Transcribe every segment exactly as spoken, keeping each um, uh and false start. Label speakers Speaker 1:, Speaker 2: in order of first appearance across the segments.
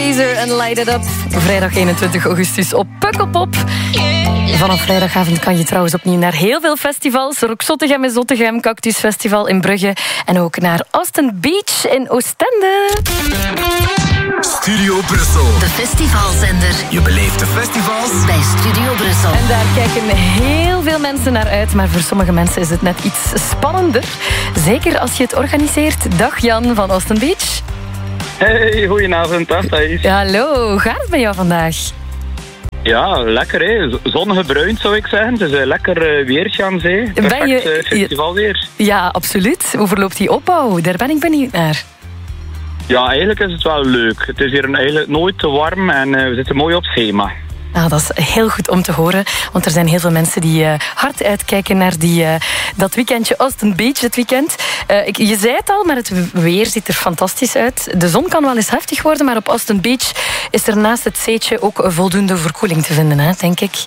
Speaker 1: Weezer en Light It Up. Vrijdag eenentwintig augustus op Pukkelpop. Vanaf vrijdagavond kan je trouwens opnieuw naar heel veel festivals. Rock Zottegem in Zottegem, Cactus Festival in Brugge en ook naar Austin Beach in Oostende.
Speaker 2: Studio Brussel.
Speaker 3: De festivalzender.
Speaker 2: Je beleeft de festivals
Speaker 3: bij Studio Brussel.
Speaker 1: En daar kijken heel veel mensen naar uit, maar voor sommige mensen is het net iets spannender. Zeker als je het organiseert. Dag Jan van Austin Beach.
Speaker 4: Hey, goedenavond, dag Thijs.
Speaker 1: Ja, hallo, hoe gaat het bij jou vandaag?
Speaker 4: Ja, lekker hè. Zongebruind zou ik zeggen. Het is een lekker uh, weertje aan zee. Perfect
Speaker 1: ben je,
Speaker 4: uh, festivalweer.
Speaker 1: Ja, absoluut. Hoe verloopt die opbouw? Daar ben ik benieuwd naar.
Speaker 4: Ja, eigenlijk is het wel leuk. Het is hier eigenlijk nooit te warm en uh, we zitten mooi op schema.
Speaker 1: Ah, dat is heel goed om te horen, want er zijn heel veel mensen die uh, hard uitkijken naar die, uh, dat weekendje Austin Beach dit weekend. Uh, ik, je zei het al, maar het weer ziet er fantastiys uit. De zon kan wel eens heftig worden, maar op Austin Beach is er naast het zeetje ook voldoende verkoeling te vinden, hè, denk ik.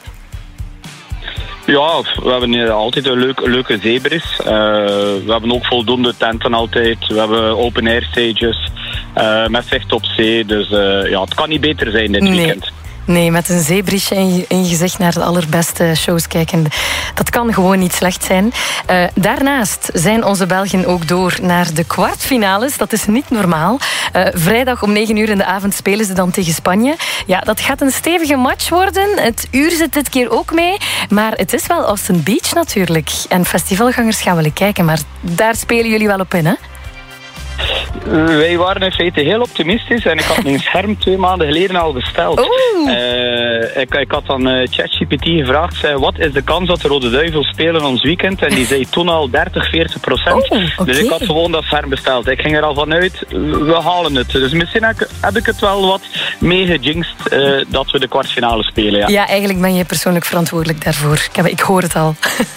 Speaker 4: Ja, we hebben hier altijd een leuk, leuke zeebris. Uh, we hebben ook voldoende tenten altijd. We hebben open-air stages uh, met zicht op zee. Dus uh, ja, het kan niet beter zijn dit
Speaker 1: nee.
Speaker 4: weekend.
Speaker 1: Nee, met een zeebrisje in je, in je gezicht naar de allerbeste shows kijken. Dat kan gewoon niet slecht zijn. Uh, daarnaast zijn onze Belgen ook door naar de kwartfinales. Dat is niet normaal. Uh, vrijdag om negen uur in de avond spelen ze dan tegen Spanje. Ja, dat gaat een stevige match worden. Het uur zit dit keer ook mee. Maar het is wel Austin Beach natuurlijk. En festivalgangers gaan willen kijken. Maar daar spelen jullie wel op in, hè?
Speaker 4: Wij waren in feite heel optimistisch en ik had mijn scherm twee maanden geleden al besteld. Uh, ik, ik had dan uh, ChatGPT gevraagd, zei, wat is de kans dat de Rode Duivels spelen ons weekend? En die zei toen al dertig, veertig procent.
Speaker 1: Oh, okay.
Speaker 4: Dus ik had gewoon dat scherm besteld. Ik ging er al vanuit, we halen het. Dus misschien heb ik, heb ik het wel wat meegejinxed uh, dat we de kwartfinale spelen. Ja.
Speaker 1: ja, eigenlijk ben je persoonlijk verantwoordelijk daarvoor. Ik, heb, ik hoor het al.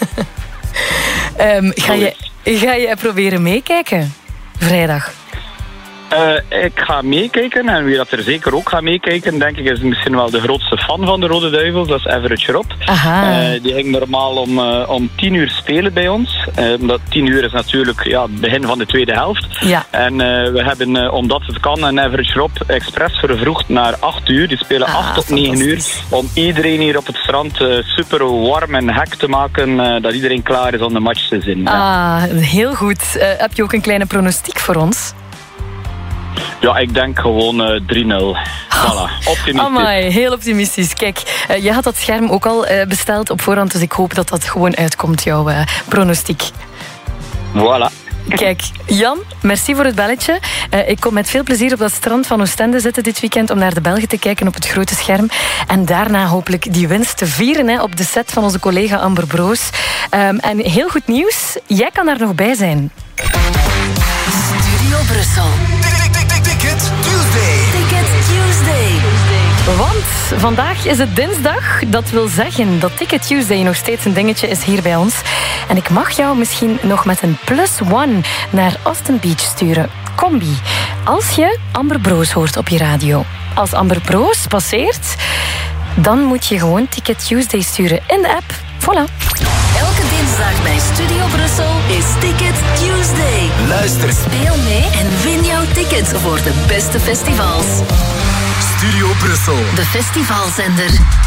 Speaker 1: um, ga, je, ga je proberen meekijken? Vrijdag.
Speaker 4: Uh, ik ga meekijken en wie dat er zeker ook gaat meekijken, denk ik, is misschien wel de grootste fan van de Rode Duivels. Dat is Everett Rob. Uh, die ging normaal om, uh, om tien uur spelen bij ons. Uh, dat tien uur is natuurlijk ja, het begin van de tweede helft.
Speaker 1: Ja.
Speaker 4: En uh, we hebben, uh, omdat het kan, en Everett Rob expres vervroegd naar acht uur. Die spelen
Speaker 1: ah,
Speaker 4: acht tot negen uur. Om iedereen hier op het strand uh, super warm en hek te maken. Uh, dat iedereen klaar is om de match te zien.
Speaker 1: Ah, ja. Heel goed. Uh, heb je ook een kleine pronostiek voor ons?
Speaker 4: Ja, ik denk gewoon uh, drie nul. Voilà, optimistisch.
Speaker 1: Amai, heel optimistisch. Kijk, uh, je had dat scherm ook al uh, besteld op voorhand, dus ik hoop dat dat gewoon uitkomt, jouw uh, pronostiek.
Speaker 4: Voilà.
Speaker 1: Kijk, Jan, merci voor het belletje. Uh, ik kom met veel plezier op dat strand van Oostende zitten dit weekend om naar de Belgen te kijken op het grote scherm. En daarna hopelijk die winst te vieren hè, op de set van onze collega Amber Broos. Um, en heel goed nieuws, jij kan daar nog bij zijn.
Speaker 3: Studio Brussel.
Speaker 2: Ticket Tuesday.
Speaker 3: Ticket Tuesday.
Speaker 1: Want vandaag is het dinsdag. Dat wil zeggen dat Ticket Tuesday nog steeds een dingetje is hier bij ons. En ik mag jou misschien nog met een plus one naar Austin Beach sturen. Combi. Als je Amber Broos hoort op je radio. Als Amber Broos passeert, dan moet je gewoon Ticket Tuesday sturen in de app. Voilà.
Speaker 3: Elke dinsdag bij Studio Brussel is Ticket Tuesday.
Speaker 2: Luister,
Speaker 3: speel mee en win jouw tickets voor de beste festivals.
Speaker 2: Studio Brussel.
Speaker 3: De festivalzender.